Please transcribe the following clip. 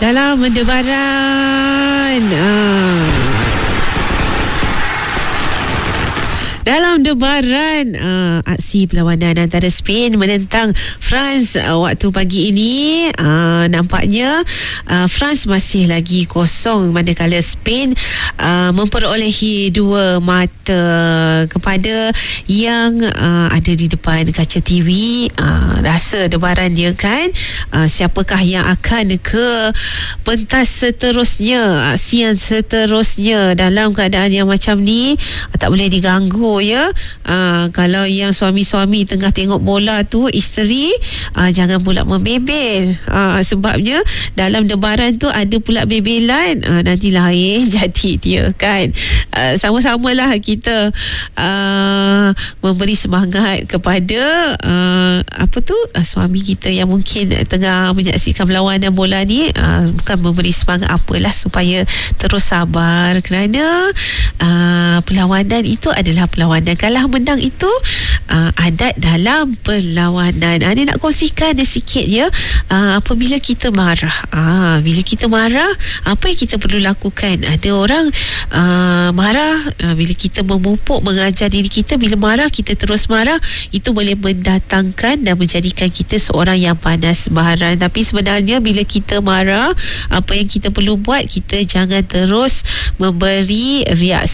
dalam debaran. Dalam debaran aksi perlawanan antara Spain menentang France waktu pagi ini, nampaknya France masih lagi kosong, manakala Spain memperolehi 2 mata. Kepada yang ada di depan kaca TV, rasa debaran dia kan, siapakah yang akan ke pentas seterusnya, aksi yang seterusnya dalam keadaan yang macam ni. Tak boleh diganggu ya. Kalau yang suami-suami tengah tengok bola tu, isteri jangan pula membebel, sebabnya dalam debaran tu ada pula bebelan, nanti lain jadi dia kan. Sama-samalah kita memberi semangat kepada suami kita yang mungkin tengah menyaksikan perlawanan bola ni, bukan memberi semangat apalah, supaya terus sabar, kerana perlawanan itu adalah perlawanan. Kalah menang itu adat dalam perlawanan. Dia nak kongsikan sikit ya. Apabila kita marah, bila kita marah, apa yang kita perlu lakukan? Ada orang marah, bila kita memupuk, mengajar diri kita, bila marah kita terus marah, itu boleh mendatangkan dan menjadikan kita seorang yang panas baharan. Tapi sebenarnya bila kita marah, apa yang kita perlu buat, kita jangan terus memberi reaksi